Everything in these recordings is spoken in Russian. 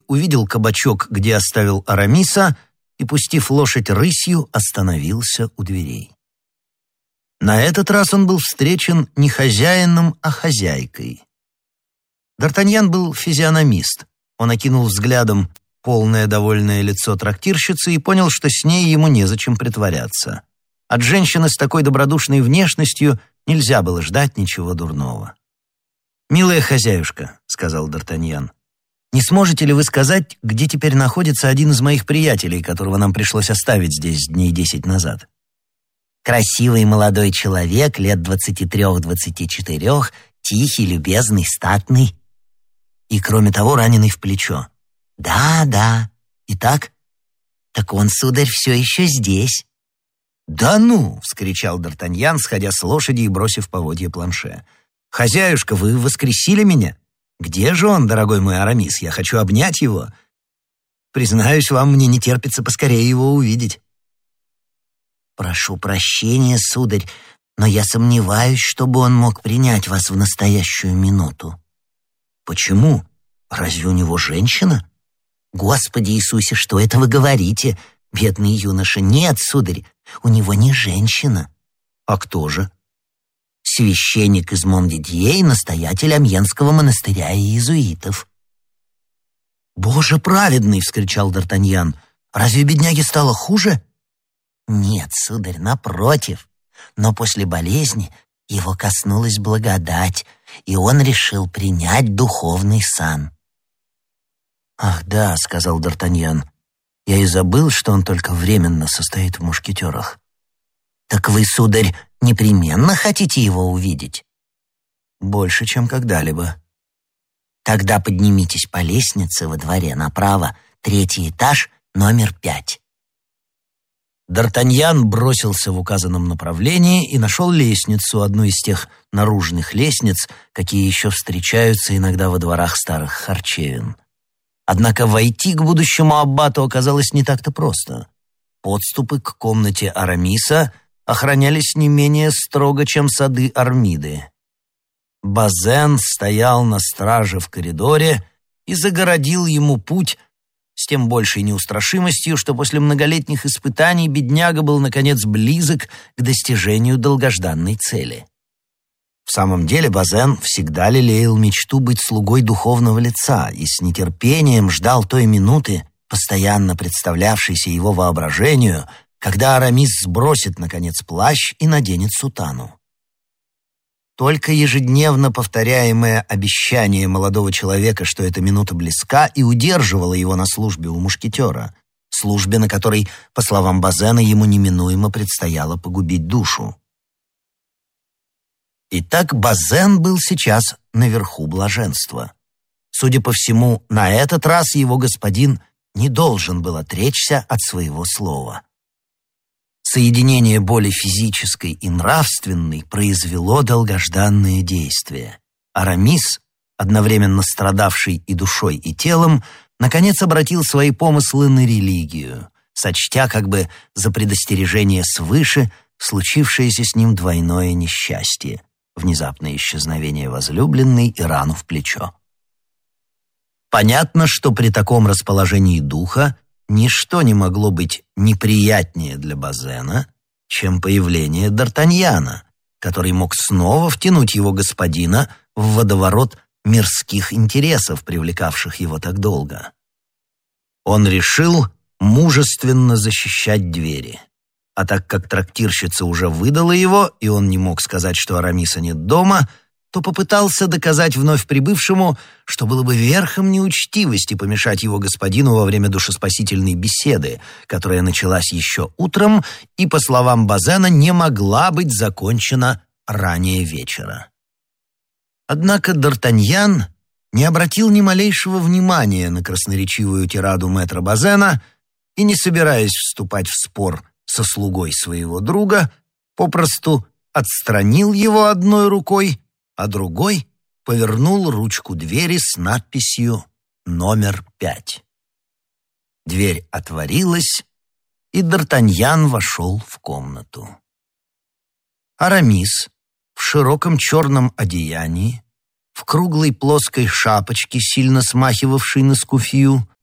увидел кабачок, где оставил Арамиса, и, пустив лошадь рысью, остановился у дверей. На этот раз он был встречен не хозяином, а хозяйкой. Д'Артаньян был физиономист. Он окинул взглядом полное довольное лицо трактирщицы и понял, что с ней ему незачем притворяться. От женщины с такой добродушной внешностью нельзя было ждать ничего дурного. «Милая хозяюшка», — сказал Д'Артаньян, — «не сможете ли вы сказать, где теперь находится один из моих приятелей, которого нам пришлось оставить здесь дней 10 назад?» Красивый молодой человек, лет 23-24, тихий, любезный, статный. И, кроме того, раненый в плечо. Да. Итак? Так он, сударь, все еще здесь. «Да ну!» — вскричал Д'Артаньян, сходя с лошади и бросив поводья планше. «Хозяюшка, вы воскресили меня? Где же он, дорогой мой Арамис? Я хочу обнять его. Признаюсь вам, мне не терпится поскорее его увидеть». «Прошу прощения, сударь, но я сомневаюсь, чтобы он мог принять вас в настоящую минуту». «Почему? Разве у него женщина?» «Господи Иисусе, что это вы говорите, бедный юноша? Нет, сударь, у него не женщина». «А кто же?» «Священник из Мондидье и настоятель Амьенского монастыря и иезуитов». «Боже праведный!» — вскричал Д'Артаньян. «Разве бедняге стало хуже?» «Нет, сударь, напротив. Но после болезни его коснулась благодать, и он решил принять духовный сан». «Ах да», — сказал Д'Артаньян, — «я и забыл, что он только временно состоит в мушкетерах». «Так вы, сударь, непременно хотите его увидеть?» «Больше, чем когда-либо». «Тогда поднимитесь по лестнице во дворе направо, 3-й этаж, номер 5». Д'Артаньян бросился в указанном направлении и нашел лестницу, одну из тех наружных лестниц, какие еще встречаются иногда во дворах старых харчевин. Однако войти к будущему аббату оказалось не так-то просто. Подступы к комнате Арамиса охранялись не менее строго, чем сады Армиды. Базен стоял на страже в коридоре и загородил ему путь с тем большей неустрашимостью, что после многолетних испытаний бедняга был, наконец, близок к достижению долгожданной цели. В самом деле Базен всегда лелеял мечту быть слугой духовного лица и с нетерпением ждал той минуты, постоянно представлявшейся его воображению, когда Арамис сбросит, наконец, плащ и наденет сутану. Только ежедневно повторяемое обещание молодого человека, что эта минута близка, и удерживало его на службе у мушкетера, службе, на которой, по словам Базена, ему неминуемо предстояло погубить душу. Итак, Базен был сейчас наверху блаженства. Судя по всему, на этот раз его господин не должен был отречься от своего слова. Соединение боли физической и нравственной произвело долгожданное действие. Арамис, одновременно страдавший и душой, и телом, наконец обратил свои помыслы на религию, сочтя как бы за предостережение свыше случившееся с ним двойное несчастье — внезапное исчезновение возлюбленной и рану в плечо. Понятно, что при таком расположении духа ничто не могло быть неприятнее для Базена, чем появление Д'Артаньяна, который мог снова втянуть его господина в водоворот мирских интересов, привлекавших его так долго. Он решил мужественно защищать двери. А так как трактирщица уже выдала его, и он не мог сказать, что Арамиса нет дома, то попытался доказать вновь прибывшему, что было бы верхом неучтивости помешать его господину во время душеспасительной беседы, которая началась еще утром и, по словам Базена, не могла быть закончена ранее вечера. Однако Д'Артаньян не обратил ни малейшего внимания на красноречивую тираду мэтра Базена и, не собираясь вступать в спор со слугой своего друга, попросту отстранил его одной рукой, а другой повернул ручку двери с надписью «Номер 5». Дверь отворилась, и Д'Артаньян вошел в комнату. Арамис в широком черном одеянии, в круглой плоской шапочке, сильно смахивавшей на скуфью,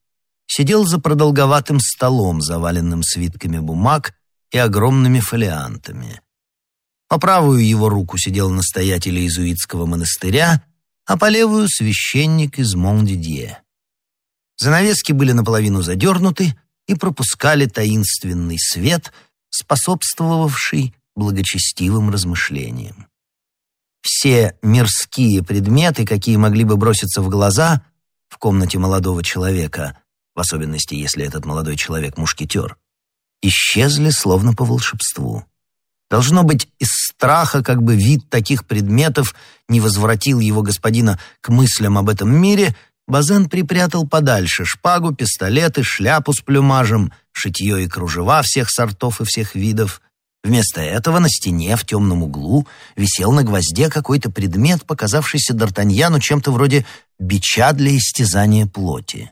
сидел за продолговатым столом, заваленным свитками бумаг и огромными фолиантами. По правую его руку сидел настоятель иезуитского монастыря, а по левую — священник из Мон-Дидье. Занавески были наполовину задернуты и пропускали таинственный свет, способствовавший благочестивым размышлениям. Все мирские предметы, какие могли бы броситься в глаза в комнате молодого человека, в особенности, если этот молодой человек мушкетер, исчезли словно по волшебству. Должно быть, из страха, как бы вид таких предметов не возвратил его господина к мыслям об этом мире, Базен припрятал подальше шпагу, пистолеты, шляпу с плюмажем, шитье и кружева всех сортов и всех видов. Вместо этого на стене в темном углу висел на гвозде какой-то предмет, показавшийся Д'Артаньяну чем-то вроде бича для истязания плоти.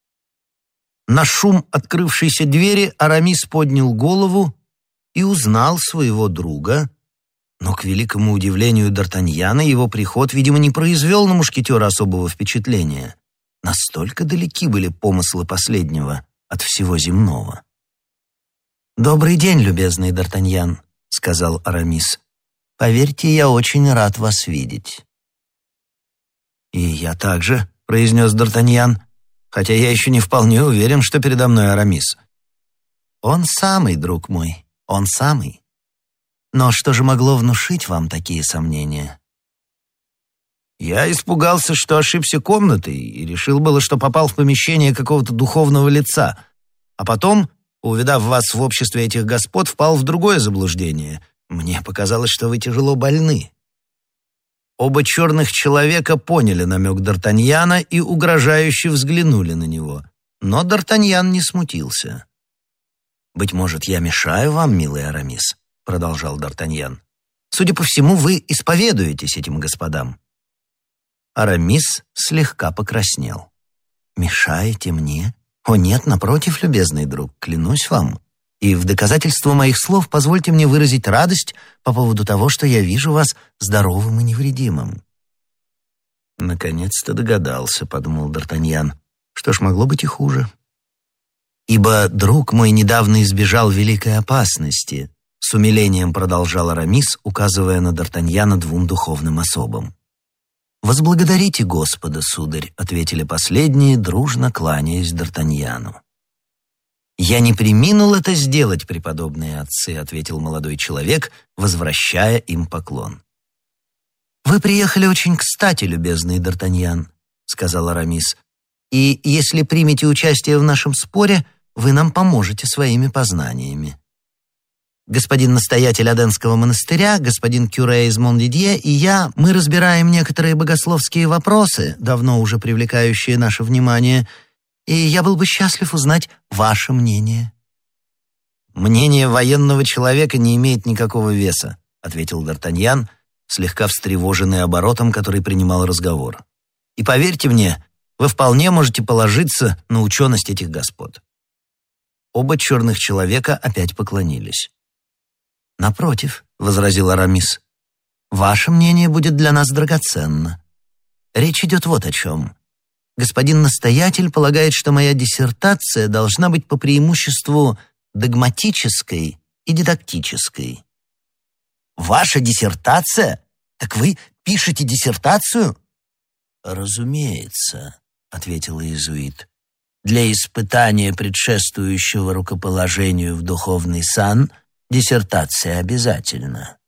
На шум открывшейся двери Арамис поднял голову и узнал своего друга, но, к великому удивлению Д'Артаньяна, его приход, видимо, не произвел на мушкетера особого впечатления. Настолько далеки были помыслы последнего от всего земного. «Добрый день, любезный Д'Артаньян», — сказал Арамис. «Поверьте, я очень рад вас видеть». «И я также», — произнес Д'Артаньян, «хотя я еще не вполне уверен, что передо мной Арамис». «Он самый, друг мой, он самый. Но что же могло внушить вам такие сомнения?» «Я испугался, что ошибся комнатой, и решил было, что попал в помещение какого-то духовного лица, а потом, увидав вас в обществе этих господ, впал в другое заблуждение. Мне показалось, что вы тяжело больны». Оба черных человека поняли намек Д'Артаньяна и угрожающе взглянули на него, но Д'Артаньян не смутился. «Быть может, я мешаю вам, милый Арамис?» — продолжал Д'Артаньян. «Судя по всему, вы исповедуетесь этим господам». Арамис слегка покраснел. «Мешаете мне? О нет, напротив, любезный друг, клянусь вам. И в доказательство моих слов позвольте мне выразить радость по поводу того, что я вижу вас здоровым и невредимым». «Наконец-то догадался», — подумал Д'Артаньян. «Что ж, могло быть и хуже». «Ибо друг мой недавно избежал великой опасности», — с умилением продолжал Арамис, указывая на Д'Артаньяна двум духовным особам. «Возблагодарите Господа, сударь», — ответили последние, дружно кланяясь Д'Артаньяну. «Я не преминул это сделать, преподобные отцы», — ответил молодой человек, возвращая им поклон. «Вы приехали очень кстати, любезный Д'Артаньян», — сказал Арамис, «и если примете участие в нашем споре, вы нам поможете своими познаниями. Господин настоятель Аденского монастыря, господин Кюре из Мон-Дидье и я, мы разбираем некоторые богословские вопросы, давно уже привлекающие наше внимание, и я был бы счастлив узнать ваше мнение». «Мнение военного человека не имеет никакого веса», — ответил Д'Артаньян, слегка встревоженный оборотом, который принимал разговор. «И поверьте мне, вы вполне можете положиться на ученость этих господ». Оба черных человека опять поклонились. «Напротив», — возразил Арамис, — «ваше мнение будет для нас драгоценно. Речь идет вот о чем. Господин настоятель полагает, что моя диссертация должна быть по преимуществу догматической и дидактической». «Ваша диссертация? Так вы пишете диссертацию?» «Разумеется», — ответил иезуит. «Для испытания предшествующего рукоположению в духовный сан диссертация обязательна».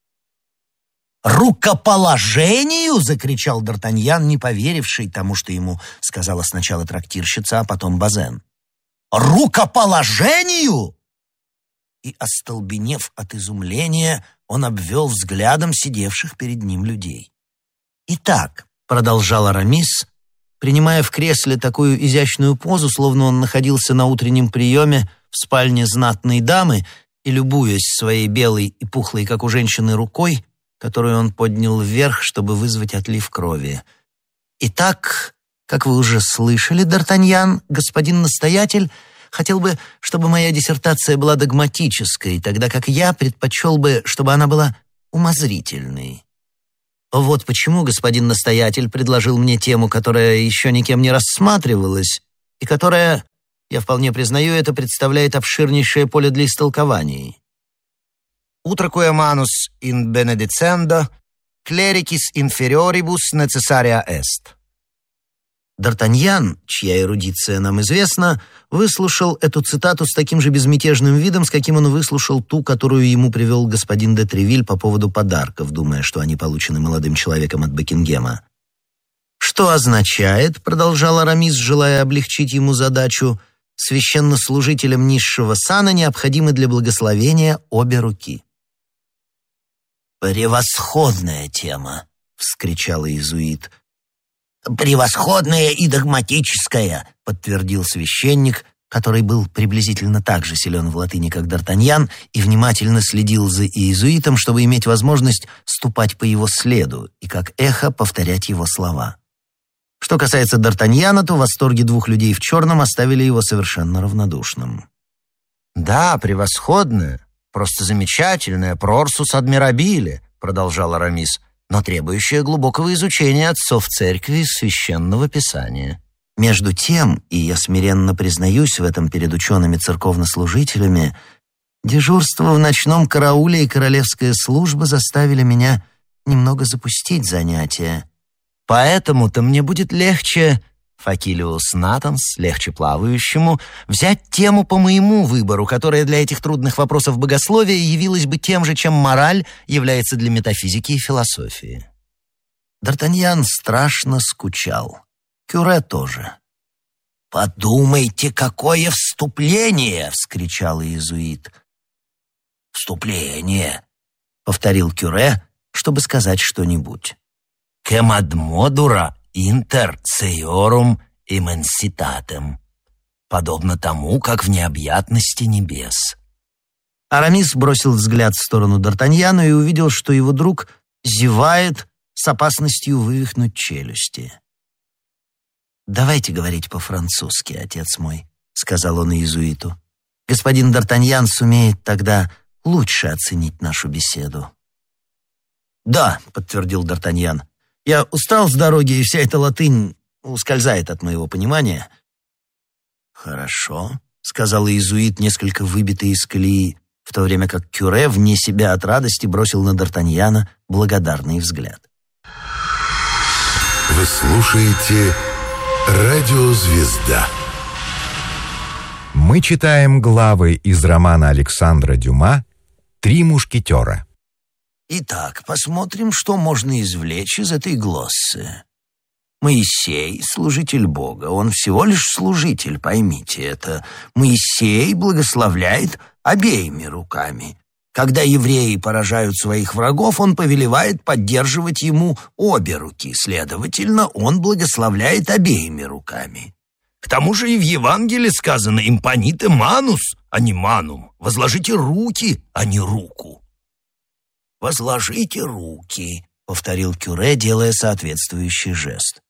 «Рукоположению?» — закричал Д'Артаньян, не поверивший тому, что ему сказала сначала трактирщица, а потом Базен. «Рукоположению?» И, остолбенев от изумления, он обвел взглядом сидевших перед ним людей. «Итак», — продолжал Арамис, принимая в кресле такую изящную позу, словно он находился на утреннем приеме в спальне знатной дамы и любуясь своей белой и пухлой, как у женщины, рукой, которую он поднял вверх, чтобы вызвать отлив крови. «Итак, как вы уже слышали, Д'Артаньян, господин настоятель хотел бы, чтобы моя диссертация была догматической, тогда как я предпочел бы, чтобы она была умозрительной. Вот почему господин настоятель предложил мне тему, которая еще никем не рассматривалась и которая Я вполне признаю, это представляет обширнейшее поле для истолкований. Utraque manus in benedicendo, clericis inferioribus necessaria est. Д'Артаньян, чья эрудиция нам известна, выслушал эту цитату с таким же безмятежным видом, с каким он выслушал ту, которую ему привел господин де Тревиль по поводу подарков, думая, что они получены молодым человеком от Бекингема. «Что означает, — продолжал Арамис, желая облегчить ему задачу, — священнослужителям низшего сана необходимы для благословения обе руки». «Превосходная тема!» — вскричал иезуит. «Превосходная и догматическая», — подтвердил священник, который был приблизительно так же силен в латыни, как Д'Артаньян, и внимательно следил за иезуитом, чтобы иметь возможность ступать по его следу и как эхо повторять его слова. Что касается Д'Артаньяна, то восторги двух людей в черном оставили его совершенно равнодушным. «Да, превосходная, просто замечательная, прорсус адмирабиле», — продолжал Арамис, «но требующая глубокого изучения отцов церкви и священного писания». Между тем, и я смиренно признаюсь в этом перед учеными церковнослужителями, дежурство в ночном карауле и королевская служба заставили меня немного запустить занятия. Поэтому-то мне будет легче, факилиус натанс, легче плавающему, взять тему по моему выбору, которая для этих трудных вопросов богословия явилась бы тем же, чем мораль является для метафизики и философии. Д'Артаньян страшно скучал. Кюре тоже. «Подумайте, какое вступление!» — вскричал иезуит. «Вступление!» — повторил Кюре, чтобы сказать что-нибудь. «Quem ad modura inter ceorum immensitatem», подобно тому, как в необъятности небес. Арамис бросил взгляд в сторону Д'Артаньяна и увидел, что его друг зевает с опасностью вывихнуть челюсти. «Давайте говорить по-французски, отец мой», — сказал он иезуиту. «Господин Д'Артаньян сумеет тогда лучше оценить нашу беседу». «Да», — подтвердил Д'Артаньян, — «я устал с дороги, и вся эта латынь ускользает от моего понимания». «Хорошо», — сказал иезуит, несколько выбитый из колеи, в то время как Кюре вне себя от радости бросил на Д'Артаньяна благодарный взгляд. Вы слушаете «Радиозвезда». Мы читаем главы из романа Александра Дюма «Три мушкетера». Итак, посмотрим, что можно извлечь из этой глоссы. Моисей — служитель Бога, он всего лишь служитель, поймите это. Моисей благословляет обеими руками. Когда евреи поражают своих врагов, он повелевает поддерживать ему обе руки, следовательно, он благословляет обеими руками. К тому же и в Евангелии сказано «импоните манус», а не манум. «Возложите руки», а не руку. «Возложите руки», — повторил Кюре, делая соответствующий жест.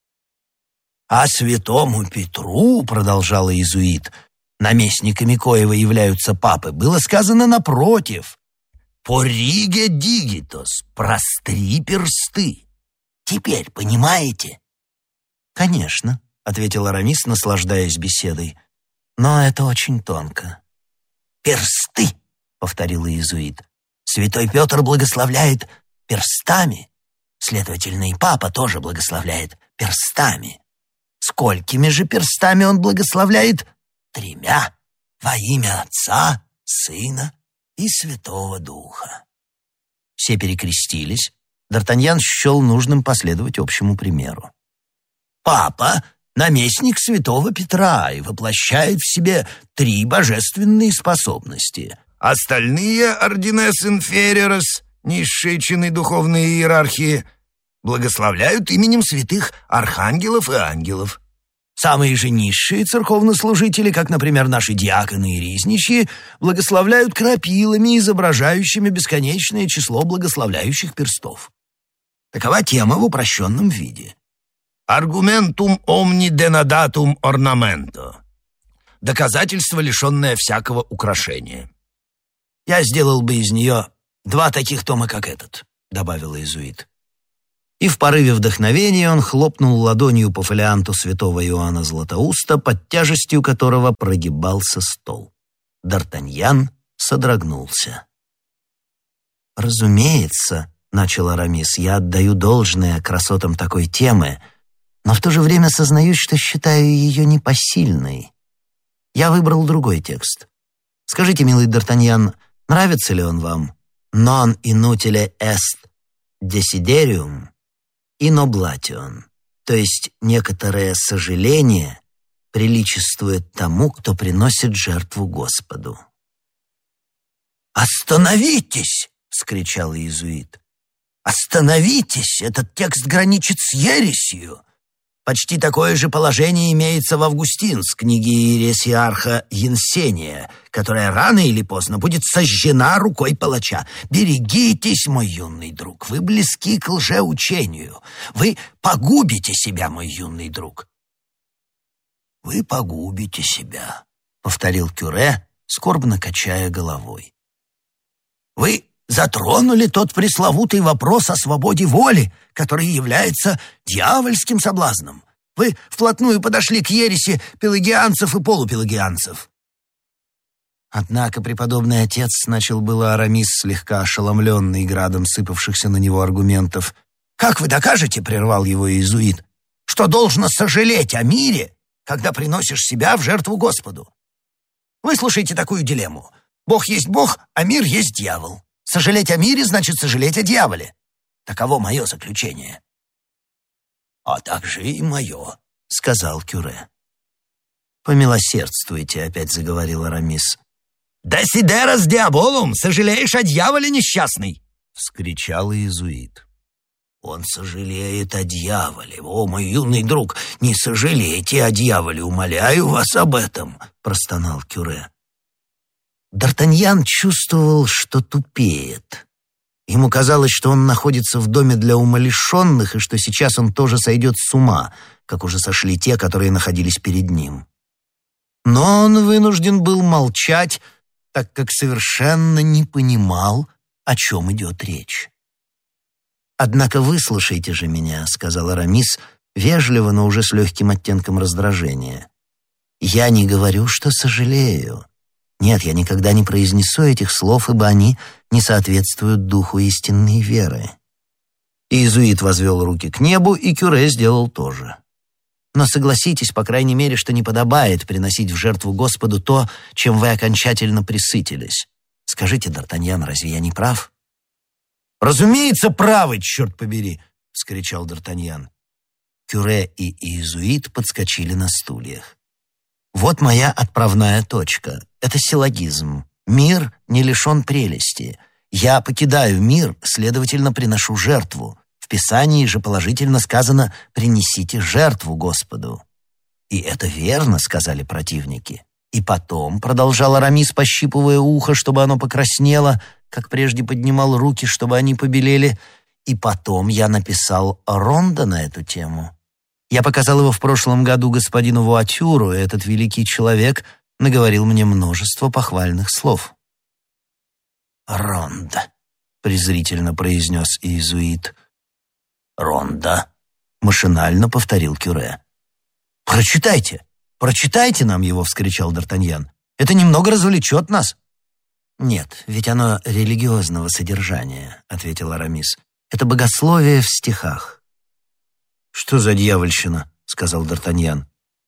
«А святому Петру, — продолжал иезуит, — наместниками коего являются папы, было сказано напротив: «Пориге дигитос, простри персты». Теперь понимаете? «Конечно», — ответил Арамис, наслаждаясь беседой, — «но это очень тонко». «Персты», — повторил иезуит. «Святой Петр благословляет перстами, следовательно, и папа тоже благословляет перстами. Сколькими же перстами он благословляет? 3: во имя Отца, Сына и Святого Духа». Все перекрестились. Д'Артаньян счел нужным последовать общему примеру. «Папа — наместник святого Петра и воплощает в себе 3 божественные способности. Остальные ординес инфериорес, низшие чины духовной иерархии, благословляют именем святых архангелов и ангелов. Самые же низшие церковнослужители, как, например, наши диаконы и ризничьи, благословляют крапилами, изображающими бесконечное число благословляющих перстов. Такова тема в упрощенном виде. Argumentum omni denadatum ornamento. Доказательство, лишенное всякого украшения. Я сделал бы из нее 2 таких тома, как этот, — добавил иезуит. И в порыве вдохновения он хлопнул ладонью по фолианту святого Иоанна Златоуста, под тяжестью которого прогибался стол. Д'Артаньян содрогнулся. «Разумеется, — начал Арамис, — я отдаю должное красотам такой темы, но в то же время сознаюсь, что считаю ее непосильной. Я выбрал другой текст. Скажите, милый Д'Артаньян, нравится ли он вам? Non inutile est desiderium in oblation, то есть некоторое сожаление приличествует тому, кто приносит жертву Господу». «Остановитесь!» — вскричал иезуит. «Остановитесь! Этот текст граничит с ересью. Почти такое же положение имеется в Августин с книги Иересиарха Янсения, которая рано или поздно будет сожжена рукой палача. Берегитесь, мой юный друг, вы близки к лжеучению. Вы погубите себя, мой юный друг». «Вы погубите себя», — повторил Кюре, скорбно качая головой. «Вы затронули тот пресловутый вопрос о свободе воли, который является дьявольским соблазном. Вы вплотную подошли к ереси пелагианцев и полупелагианцев». Однако преподобный отец, начал было Арамис, слегка ошеломленный градом сыпавшихся на него аргументов. «Как вы докажете, — прервал его иезуит, — что должно сожалеть о мире, когда приносишь себя в жертву Господу? Выслушайте такую дилемму. Бог есть Бог, а мир есть дьявол. Сожалеть о мире значит сожалеть о дьяволе. Таково мое заключение». «А также и мое», — сказал Кюре. «Помилосердствуйте», — опять заговорил Арамис. «Десидерас диаболум, сожалеешь о дьяволе несчастный!» — вскричал иезуит. «Он сожалеет о дьяволе. О, мой юный друг, не сожалейте о дьяволе, умоляю вас об этом», — простонал Кюре. Д'Артаньян чувствовал, что тупеет. Ему казалось, что он находится в доме для умалишенных, и что сейчас он тоже сойдет с ума, как уже сошли те, которые находились перед ним. Но он вынужден был молчать, так как совершенно не понимал, о чем идет речь. «Однако выслушайте же меня», — сказал Арамис, вежливо, но уже с легким оттенком раздражения. «Я не говорю, что сожалею. Нет, я никогда не произнесу этих слов, ибо они не соответствуют духу истинной веры». Иезуит возвел руки к небу, и Кюре сделал то же. «Но согласитесь, по крайней мере, что не подобает приносить в жертву Господу то, чем вы окончательно пресытились. Скажите, Д'Артаньян, разве я не прав?» «Разумеется, правы, черт побери!» — вскричал Д'Артаньян. Кюре и иезуит подскочили на стульях. «Вот моя отправная точка. Это силлогизм. Мир не лишен прелести. Я покидаю мир, следовательно, приношу жертву. В Писании же положительно сказано «принесите жертву Господу». «И это верно», — сказали противники. «И потом», — продолжал Арамис, пощипывая ухо, чтобы оно покраснело, как прежде поднимал руки, чтобы они побелели, «и потом я написал рондо на эту тему. Я показал его в прошлом году господину Вуатюру, и этот великий человек наговорил мне множество похвальных слов». «Рондо», — презрительно произнес иезуит. «Рондо», — машинально повторил Кюре. «Прочитайте нам его», — вскричал Д'Артаньян. «Это немного развлечет нас». «Нет, ведь оно религиозного содержания», — ответил Арамис. «Это богословие в стихах». «Что за дьявольщина?» — сказал Д'Артаньян.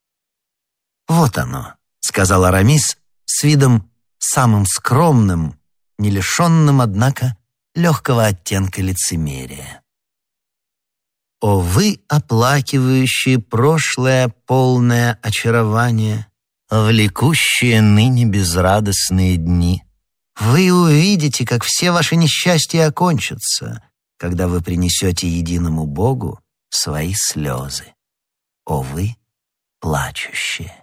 «Вот оно», — сказал Арамис с видом самым скромным, не лишенным, однако, легкого оттенка лицемерия. «О вы, оплакивающие прошлое полное очарование, влекущие ныне безрадостные дни, вы увидите, как все ваши несчастья окончатся, когда вы принесете единому Богу свои слезы. О вы, плачущие».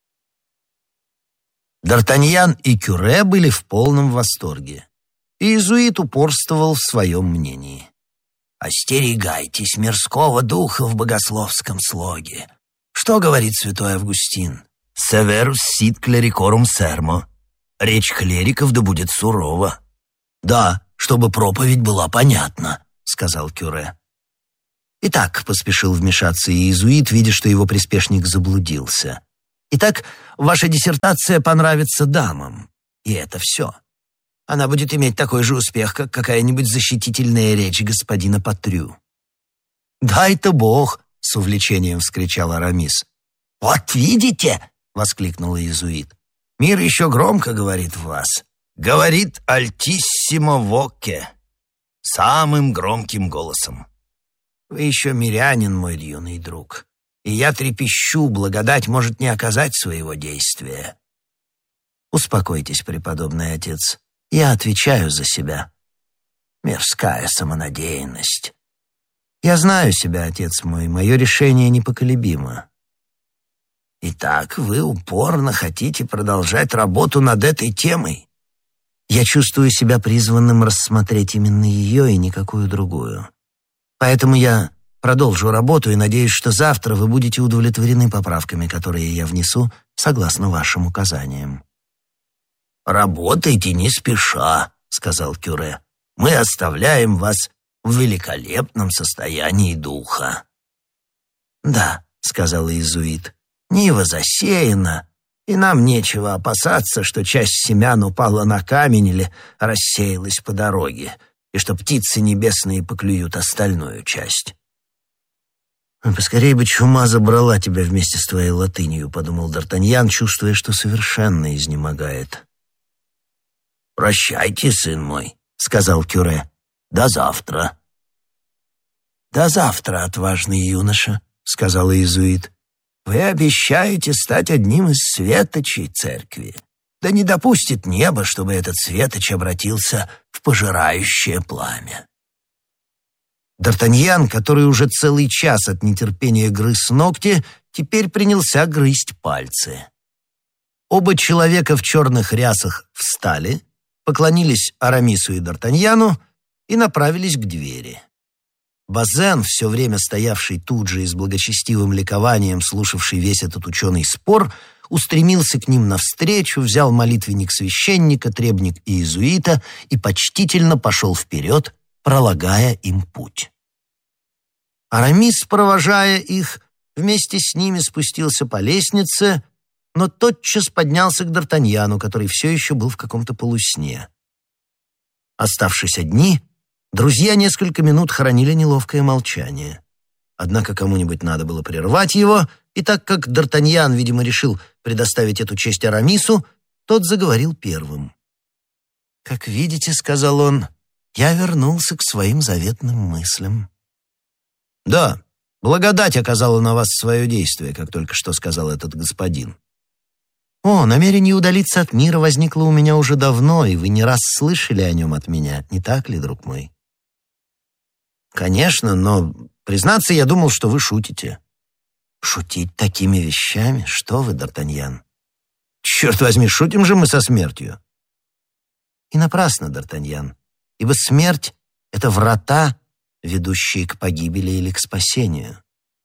Д'Артаньян и Кюре были в полном восторге. Иезуит упорствовал в своем мнении. «Остерегайтесь мирского духа в богословском слоге. Что говорит святой Августин? Severus sit clericorum sermo. Речь клериков да будет сурова». «Да, чтобы проповедь была понятна», — сказал Кюре. «Итак», — поспешил вмешаться иезуит, видя, что его приспешник заблудился. «Итак, ваша диссертация понравится дамам. И это все. Она будет иметь такой же успех, как какая-нибудь защитительная речь господина Патрю». «Дай-то Бог!» — с увлечением вскричал Арамис. «Вот видите!» — воскликнул иезуит. «Мир еще громко говорит в вас. Говорит альтиссимо воке, самым громким голосом. Вы еще мирянин, мой юный друг, и я трепещу, благодать может не оказать своего действия». «Успокойтесь, преподобный отец, я отвечаю за себя». «Мирская самонадеянность». «Я знаю себя, отец мой, мое решение непоколебимо». «Итак, вы упорно хотите продолжать работу над этой темой?» «Я чувствую себя призванным рассмотреть именно ее и никакую другую. Поэтому я продолжу работу и надеюсь, что завтра вы будете удовлетворены поправками, которые я внесу согласно вашим указаниям». «Работайте не спеша», — сказал Кюре. «Мы оставляем вас в великолепном состоянии духа». «Да», — сказал иезуит, — «нива засеяна, и нам нечего опасаться, что часть семян упала на камень или рассеялась по дороге, и что птицы небесные поклюют остальную часть». «Поскорее бы чума забрала тебя вместе с твоей латынью», — подумал Д'Артаньян, чувствуя, что совершенно изнемогает. «Прощайте, сын мой», — сказал Кюре. «До завтра». «До завтра, отважный юноша», — сказал иезуит. «Вы обещаете стать одним из светочей церкви. Да не допустит небо, чтобы этот светоч обратился в пожирающее пламя». Д'Артаньян, который уже целый час от нетерпения грыз ногти, теперь принялся грызть пальцы. Оба человека в черных рясах встали, поклонились Арамису и Д'Артаньяну и направились к двери. Базен, все время стоявший тут же и с благочестивым ликованием слушавший весь этот ученый спор, устремился к ним навстречу, взял молитвенник священника, требник иезуита и почтительно пошел вперед, пролагая им путь. Арамис, провожая их, вместе с ними спустился по лестнице, но тотчас поднялся к Д'Артаньяну, который все еще был в каком-то полусне. Оставшись одни, друзья несколько минут хранили неловкое молчание. Однако кому-нибудь надо было прервать его, и так как Д'Артаньян, видимо, решил предоставить эту честь Арамису, тот заговорил первым. «Как видите, — сказал он, — я вернулся к своим заветным мыслям». «Да, благодать оказала на вас свое действие, как только что сказал этот господин». «О, намерение удалиться от мира возникло у меня уже давно, и вы не раз слышали о нем от меня, не так ли, друг мой?» «Конечно, но, признаться, я думал, что вы шутите». «Шутить такими вещами? Что вы, Д'Артаньян?» «Черт возьми, шутим же мы со смертью». «И напрасно, Д'Артаньян, ибо смерть — это врата, ведущие к погибели или к спасению».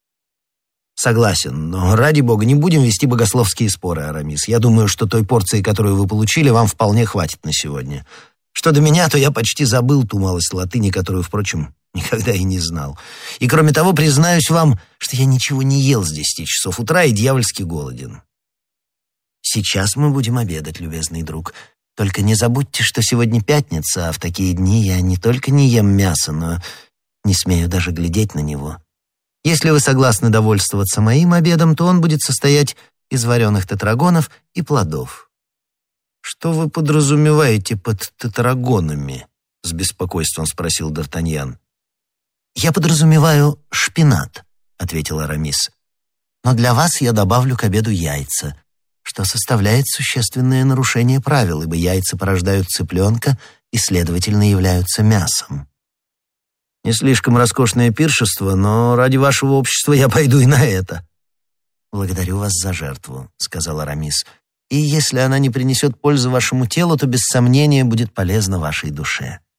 «Согласен, но ради бога не будем вести богословские споры, Арамис. Я думаю, что той порции, которую вы получили, вам вполне хватит на сегодня. Что до меня, то я почти забыл ту малость латыни, которую, впрочем, никогда и не знал. И кроме того, признаюсь вам, что я ничего не ел с 10 часов утра и дьявольски голоден». «Сейчас мы будем обедать, любезный друг. Только не забудьте, что сегодня пятница, а в такие дни я не только не ем мясо, но не смею даже глядеть на него. Если вы согласны довольствоваться моим обедом, то он будет состоять из вареных тетрагонов и плодов». «Что вы подразумеваете под тетрагонами?» — с беспокойством спросил Д'Артаньян. «Я подразумеваю шпинат», — ответил Арамис. «Но для вас я добавлю к обеду яйца, что составляет существенное нарушение правил, ибо яйца порождают цыпленка и, следовательно, являются мясом». «Не слишком роскошное пиршество, но ради вашего общества я пойду и на это». «Благодарю вас за жертву», — сказал Арамис. «И если она не принесет пользы вашему телу, то без сомнения будет полезна вашей душе».